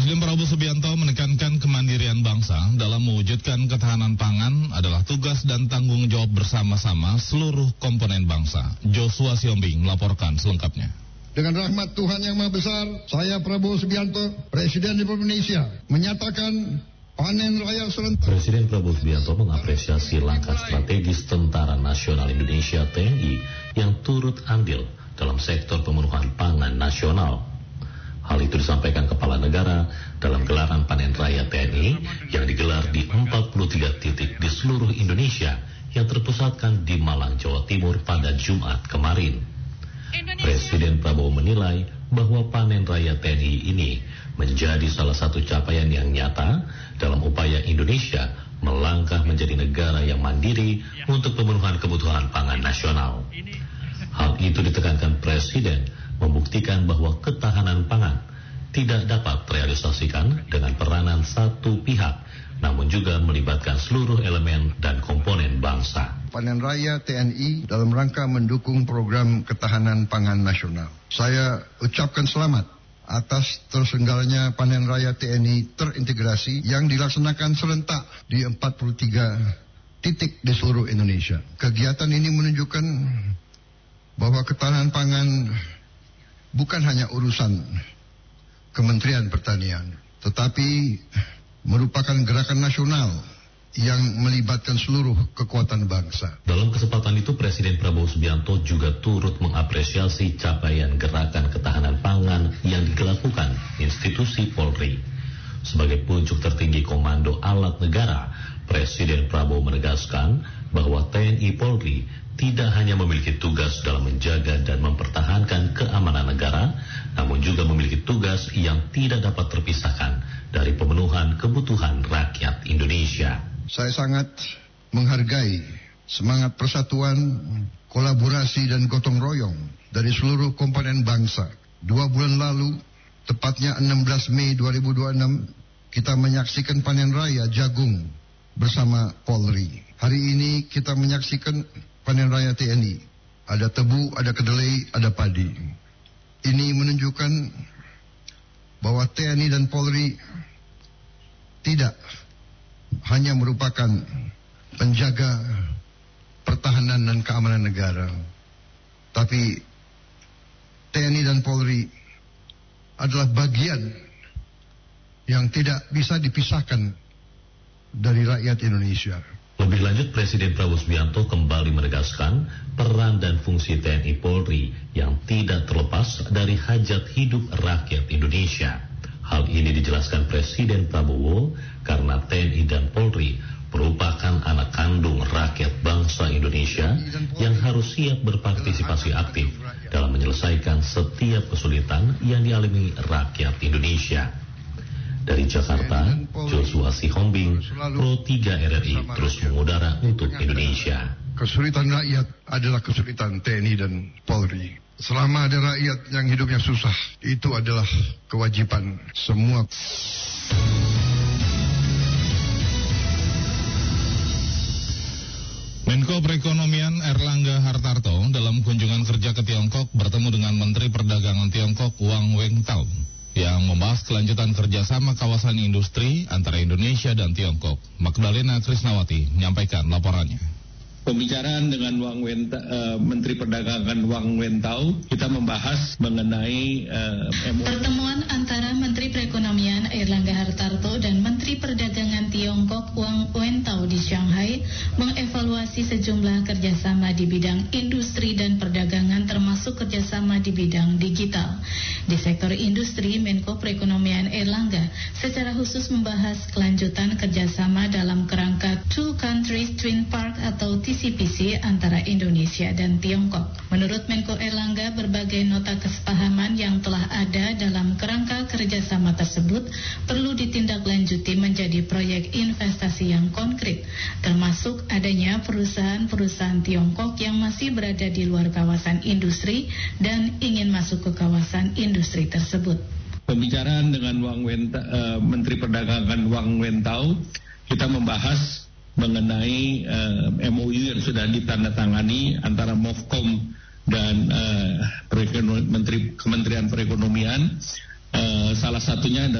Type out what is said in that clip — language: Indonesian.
Presiden Prabowo Subianto menekankan kemandirian bangsa dalam mewujudkan ketahanan pangan adalah tugas dan tanggung jawab bersama-sama seluruh komponen bangsa. Joshua Siombing melaporkan selengkapnya. Dengan rahmat Tuhan Yang Maha Besar, saya Prabowo Subianto, Presiden Republik Indonesia, menyatakan panen raya serentak. Presiden Prabowo Subianto mengapresiasi langkah strategis Tentara Nasional Indonesia (TNI) yang turut andil dalam sektor pemenuhan pangan nasional. Hal itu disampaikan Kepala Negara dalam gelaran panen raya TNI yang digelar di 43 titik di seluruh Indonesia yang terpusatkan di Malang, Jawa Timur pada Jumat kemarin. Presiden Prabowo menilai bahwa panen raya TNI ini menjadi salah satu capaian yang nyata dalam upaya Indonesia melangkah menjadi negara yang mandiri untuk pemenuhan kebutuhan pangan nasional. Hal itu ditekankan Presiden membuktikan bahwa ketahanan pangan tidak dapat terrealisasikan dengan peranan satu pihak, namun juga melibatkan seluruh elemen dan komponen bangsa. Panen raya TNI dalam rangka mendukung program ketahanan pangan nasional. Saya ucapkan selamat atas terselenggaranya panen raya TNI terintegrasi yang dilaksanakan serentak di 43 titik di seluruh Indonesia. Kegiatan ini menunjukkan bahwa ketahanan pangan bukan hanya urusan Kementerian Pertanian, tetapi merupakan gerakan nasional yang melibatkan seluruh kekuatan bangsa. Dalam kesempatan itu, Presiden Prabowo Subianto juga turut mengapresiasi capaian gerakan ketahanan pangan yang dilakukan institusi Polri. Sebagai pucuk tertinggi Komando Alat Negara, Presiden Prabowo menegaskan bahwa TNI Polri tidak hanya memiliki tugas dalam menjaga dan mempertahankan keamanan negara, namun juga memiliki tugas yang tidak dapat terpisahkan dari pemenuhan kebutuhan rakyat Indonesia. Saya sangat menghargai semangat persatuan, kolaborasi dan gotong royong dari seluruh komponen bangsa. 2 bulan lalu, tepatnya 16 Mei 2026, kita menyaksikan panen raya jagung bersama Polri. Hari ini kita menyaksikan panen raya TNI. Ada tebu, ada kedelai, ada padi. Ini menunjukkan bahwa TNI dan Polri tidak hanya merupakan penjaga pertahanan dan keamanan negara, tapi TNI dan Polri adalah bagian yang tidak bisa dipisahkan dari rakyat Indonesia. Lebih lanjut, Presiden Prabowo Subianto kembali menegaskan peran dan fungsi TNI Polri yang tidak terlepas dari hajat hidup rakyat Indonesia. Hal ini dijelaskan Presiden Prabowo karena TNI dan Polri merupakan anak kandung rakyat bangsa Indonesia yang harus siap berpartisipasi aktif dalam menyelesaikan setiap kesulitan yang dialami rakyat Indonesia. Dari Jakarta, Joshua Siombing, Pro 3 RRI terus mengudara untuk Indonesia. Kesulitan rakyat adalah kesulitan TNI dan Polri. Selama ada rakyat yang hidupnya susah, itu adalah kewajiban semua. Menko Perekonomian Erlangga Hartarto dalam kunjungan kerja ke Tiongkok bertemu dengan Menteri Perdagangan Tiongkok Wang Wentao yang membahas kelanjutan kerjasama kawasan industri antara Indonesia dan Tiongkok. Magdalena Krisnawati menyampaikan laporannya. Pembicaraan dengan Menteri Perdagangan Wang Wentao, kita membahas mengenai pertemuan antara Menteri Perekonomian Erlangga Hartarto dan Menteri Perdagangan Tiongkok Wang Wentao di Shanghai mengevaluasi sejumlah kerjasama di bidang industri dan perdagangan termasuk kerjasama di bidang digital. Di sektor industri, Menko Perekonomian Erlangga secara khusus membahas kelanjutan kerjasama dalam kerangka Two Countries Twin Park atau TCPC antara Indonesia dan Tiongkok. Menurut Menko Erlangga, berbagai nota kesepahaman yang telah ada dalam kerangka kerjasama tersebut perlu ditindaklanjuti menjadi proyek investasi yang konkret, termasuk adanya perusahaan-perusahaan Tiongkok yang masih berada di luar kawasan industri dan ingin masuk ke kawasan industri tersebut. Pembicaraan dengan Menteri Perdagangan Wang Wentao, kita membahas mengenai MOU yang sudah ditandatangani antara MOFCOM dan Kementerian Perekonomian. Salah satunya